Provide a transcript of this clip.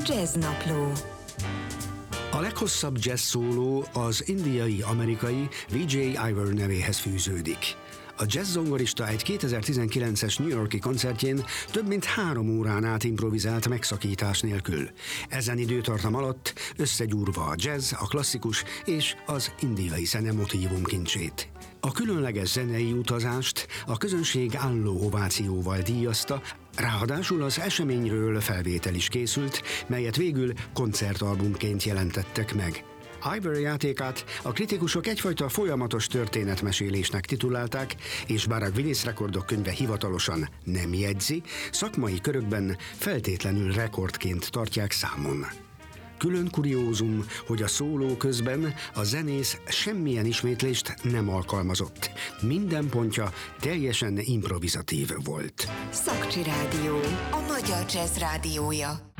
Jazznapló. A leghosszabb jazz szóló az indiai-amerikai Vijay Iyer nevéhez fűződik. A jazz zongorista egy 2019-es New York-i koncertjén több mint 3 órán át improvizált megszakítás nélkül. Ezen időtartam alatt összegyúrva a jazz, a klasszikus és az indiai zene motívumkincsét. A különleges zenei utazást a közönség álló ovációval díjazta, ráadásul az eseményről felvétel is készült, melyet végül koncertalbumként jelentettek meg. Iyer játékát a kritikusok egyfajta folyamatos történetmesélésnek titulálták, és bár a Guinness Rekordok könyve hivatalosan nem jegyzi, szakmai körökben feltétlenül rekordként tartják számon. Külön kuriózum, hogy a szóló közben a zenész semmilyen ismétlést nem alkalmazott. Minden pontja teljesen improvizatív volt. Szakcsi Rádió, a magyar jazz rádiója.